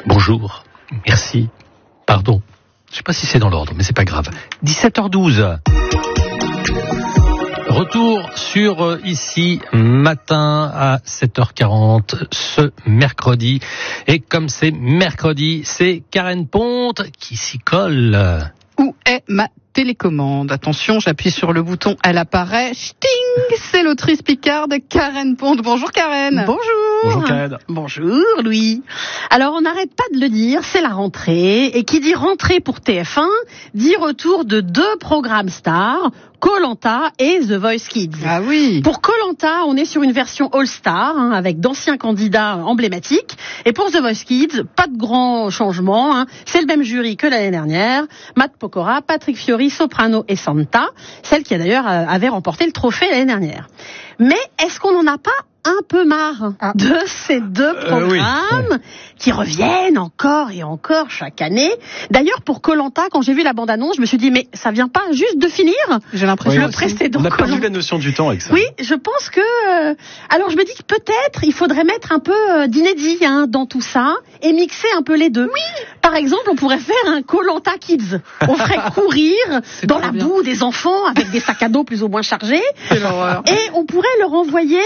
Bonjour, merci, pardon. Je sais pas si c'est dans l'ordre, mais c'est pas grave. 17h12. Retour sur Ici Matin à 7h40 ce mercredi. Et comme c'est mercredi, c'est Karen Ponte qui s'y colle. Où est ma télécommande? Attention, j'appuie sur le bouton, elle apparaît. Sting, c'est l'autrice picarde Karen Ponte. Bonjour Karen. Bonjour. Bonjour Karen. Bonjour Louis. Alors on n'arrête pas de le dire, c'est la rentrée. Et qui dit rentrée pour TF1, dit retour de 2 programmes stars, Koh-Lanta et The Voice Kids. Ah oui. Pour Koh-Lanta, on est sur une version All-Star, avec d'anciens candidats emblématiques. Et pour The Voice Kids, pas de grand changement. C'est le même jury que l'année dernière. Matt Pokora, Patrick Fiori, Soprano et Santa. Celle qui d'ailleurs avait remporté le trophée l'année dernière. Mais est-ce qu'on n'en a pas un peu marre de ces 2 programmes qui reviennent encore et encore chaque année? D'ailleurs, pour Koh-Lanta, quand j'ai vu la bande-annonce, je me suis dit, mais ça vient pas juste de finir? J'ai l'impression le précédent. On a perdu la notion du temps avec ça. Oui, je pense que... alors, je me dis que peut-être, il faudrait mettre un peu d'inédit dans tout ça et mixer un peu les deux. Oui. Par exemple, on pourrait faire un Koh-Lanta Kids. On ferait courir dans la boue des enfants avec des sacs à dos plus ou moins chargés. C'est l'horreur. Et on pourrait leur envoyer,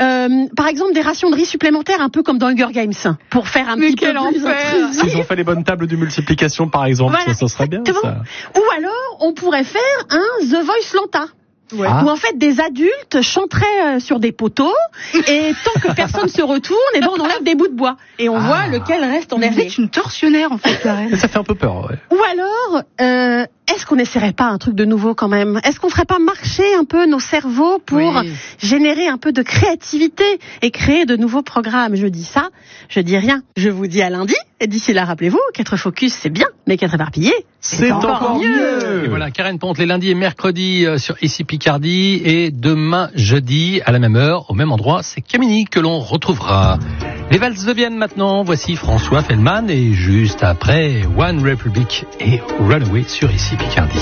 par exemple, des rations de riz supplémentaires, un peu comme dans Hunger Games, pour faire un petit peu plus intrusif. S'ils ont fait les bonnes tables de multiplication, par exemple, Voilà, ça serait bien, ça. Ou alors, on pourrait faire un The Voice Lanta. Ouais. Où en fait des adultes chanteraient sur des poteaux et tant que personne se retourne, et ben on enlève des bouts de bois et on voit lequel reste en Vous dernier. êtes une tortionnaire en fait, Karen. Ça fait un peu peur, ouais. Ou alors, est-ce qu'on n'essaierait pas un truc de nouveau quand même? Est-ce qu'on ferait pas marcher un peu nos cerveaux pour générer un peu de créativité et créer de nouveaux programmes? Je dis ça, je dis rien. Je vous dis à lundi. Et d'ici là, rappelez-vous, qu'être focus c'est bien, mais qu'être éparpillé c'est encore mieux. Et voilà, Karen Ponte les lundis et mercredis sur Ici Picardie, et demain jeudi à la même heure, au même endroit, c'est Camini que l'on retrouvera. Les valses de Vienne maintenant, voici François Feldman et juste après One Republic et Runaway sur Ici Picardie.